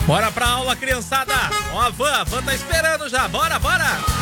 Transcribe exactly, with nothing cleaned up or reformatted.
Bora pra aula, criançada. Ó, a van, a van tá esperando já. Bora, bora.